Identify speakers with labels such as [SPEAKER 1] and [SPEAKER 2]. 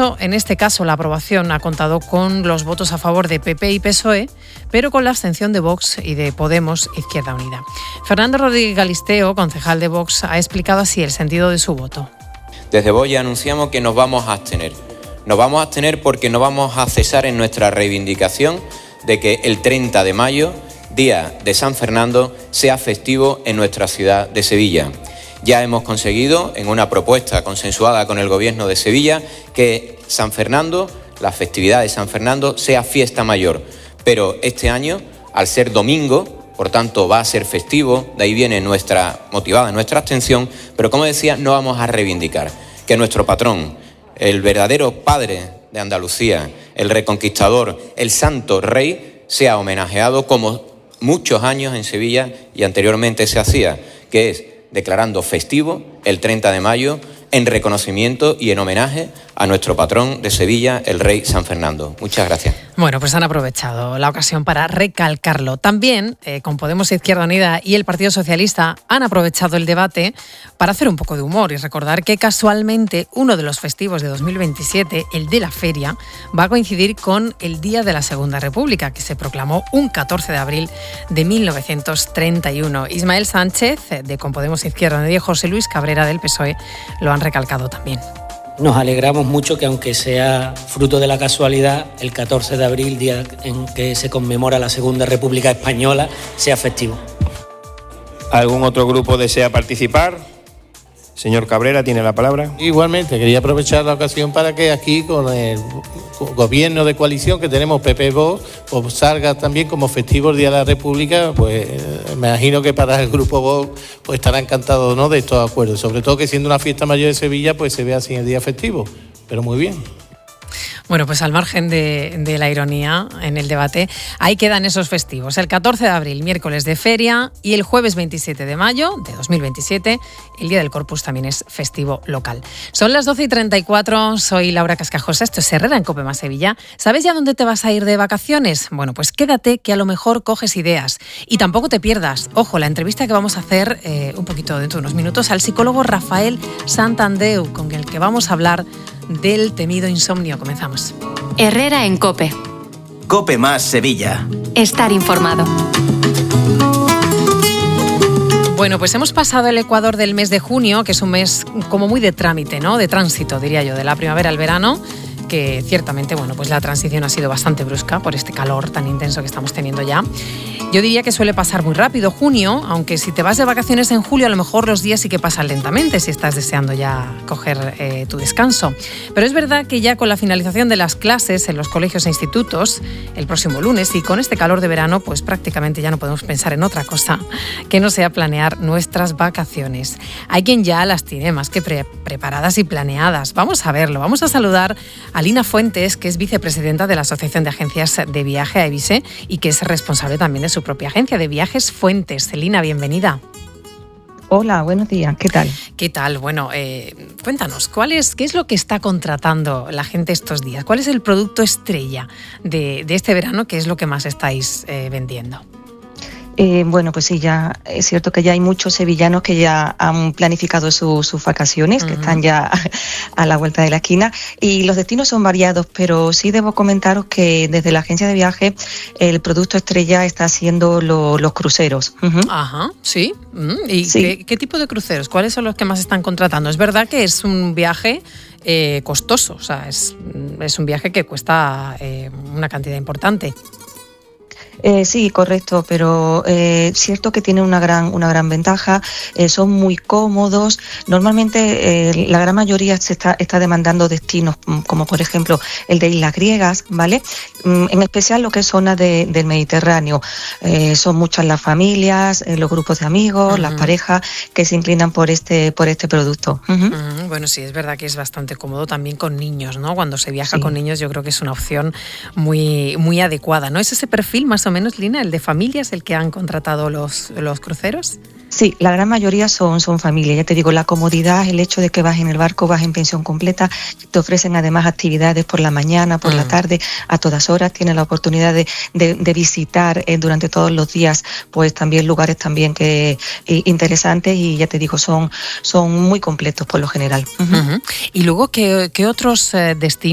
[SPEAKER 1] hecho, en este caso, la aprobación ha contado con los votos a favor de PP y PSOE, pero con la abstención de Vox y de Podemos Izquierda Unida. Fernando Rodríguez Galisteo, concejal de Vox, ha explicado así el sentido de su voto.
[SPEAKER 2] Desde Vox ya anunciamos que nos vamos a abstener. Nos vamos a abstener porque no vamos a cesar en nuestra reivindicación de que el 30 de mayo, día de San Fernando, sea festivo en nuestra ciudad de Sevilla. Ya hemos conseguido, en una propuesta consensuada con el Gobierno de Sevilla, que San Fernando, la festividad de San Fernando, sea fiesta mayor. Pero este año, al ser domingo, por tanto va a ser festivo, de ahí viene motivada nuestra abstención, pero como decía, no vamos a reivindicar que nuestro patrón, el verdadero padre de Andalucía, el reconquistador, el santo rey, sea homenajeado como muchos años en Sevilla y anteriormente se hacía, que es declarando festivo el 30 de mayo en reconocimiento y en homenaje a nuestro patrón de Sevilla, el rey San Fernando. Muchas gracias.
[SPEAKER 1] Bueno, pues han aprovechado la ocasión para recalcarlo. También, con Podemos Izquierda Unida y el Partido Socialista, han aprovechado el debate para hacer un poco de humor y recordar que casualmente uno de los festivos de 2027, el de la feria, va a coincidir con el Día de la Segunda República, que se proclamó un 14 de abril de 1931. Ismael Sánchez, de Con Podemos Izquierda Unida, y José Luis Cabrera, del PSOE, lo han recalcado también.
[SPEAKER 3] Nos alegramos mucho que, aunque sea fruto de la casualidad, el 14 de abril, día en que se conmemora la Segunda República Española, sea festivo.
[SPEAKER 4] ¿Algún otro grupo desea participar? Señor Cabrera, tiene la palabra.
[SPEAKER 5] Igualmente, quería aprovechar la ocasión para que aquí, con el gobierno de coalición que tenemos, PP Vox, pues salga también como festivo el Día de la República. Pues me imagino que para el grupo Vox pues estará encantado, ¿no?, de estos acuerdos. Sobre todo que siendo una fiesta mayor de Sevilla, pues se vea así el día festivo. Pero muy bien.
[SPEAKER 1] Bueno, pues al margen de la ironía en el debate, ahí quedan esos festivos. El 14 de abril, miércoles de feria, y el jueves 27 de mayo de 2027, el Día del Corpus, también es festivo local. Son las 12:34, soy Laura Cascajosa, esto es Herrera en COPE más Sevilla. ¿Sabes ya dónde te vas a ir de vacaciones? Bueno, pues quédate, que a lo mejor coges ideas. Y tampoco te pierdas, ojo, la entrevista que vamos a hacer un poquito dentro de unos minutos al psicólogo Rafael Santandreu, con el que vamos a hablar del temido insomnio. Comenzamos.
[SPEAKER 6] Herrera en COPE.
[SPEAKER 7] COPE más Sevilla.
[SPEAKER 6] Estar informado.
[SPEAKER 1] Bueno, pues hemos pasado el ecuador del mes de junio, que es un mes como muy de trámite, ¿no? De tránsito, diría yo, de la primavera al verano, que ciertamente, bueno, pues la transición ha sido bastante brusca por este calor tan intenso que estamos teniendo ya. Yo diría que suele pasar muy rápido junio, aunque si te vas de vacaciones en julio, a lo mejor los días sí que pasan lentamente si estás deseando ya coger tu descanso. Pero es verdad que ya con la finalización de las clases en los colegios e institutos, el próximo lunes, y con este calor de verano, pues prácticamente ya no podemos pensar en otra cosa que no sea planear nuestras vacaciones. Hay quien ya las tiene más que preparadas y planeadas. Vamos a verlo. Vamos a saludar a Lina Fuentes, que es vicepresidenta de la Asociación de Agencias de Viaje, AEVISE, y que es responsable también de su propia agencia de viajes Fuentes. Lina, bienvenida.
[SPEAKER 8] Hola, buenos días, ¿qué tal?
[SPEAKER 1] ¿Qué tal? Bueno, cuéntanos, ¿qué es lo que está contratando la gente estos días? ¿Cuál es el producto estrella de este verano? ¿Qué es lo que más estáis vendiendo?
[SPEAKER 8] Bueno, pues sí, ya es cierto que ya hay muchos sevillanos que ya han planificado sus vacaciones, que están ya a la vuelta de la esquina, y los destinos son variados, pero sí debo comentaros que desde la agencia de viaje el producto estrella está siendo los cruceros.
[SPEAKER 1] Ajá, sí. ¿Y
[SPEAKER 8] sí.
[SPEAKER 1] ¿Qué tipo de cruceros? ¿Cuáles son los que más están contratando? Es verdad que es un viaje costoso, o sea, es un viaje que cuesta una cantidad importante.
[SPEAKER 8] Sí, correcto, pero cierto que tiene una gran ventaja, son muy cómodos. Normalmente la gran mayoría se está demandando destinos como por ejemplo el de islas griegas, ¿vale? En especial lo que es zona del Mediterráneo. Son muchas las familias, los grupos de amigos, las parejas que se inclinan por este producto.
[SPEAKER 1] Bueno, sí, es verdad que es bastante cómodo también con niños, ¿no? Cuando se viaja con niños, yo creo que es una opción muy, muy adecuada, ¿no? ¿Es ese perfil más o menos, Lina, el de familias, el que han contratado los cruceros?
[SPEAKER 8] Sí, la gran mayoría son familias. Ya te digo, la comodidad, el hecho de que vas en el barco, vas en pensión completa, te ofrecen además actividades por la mañana, por la tarde, a todas horas. Tienes la oportunidad de visitar durante todos los días, pues también lugares también que interesantes, y ya te digo, son muy completos por lo general.
[SPEAKER 1] Y luego, ¿qué otros destinos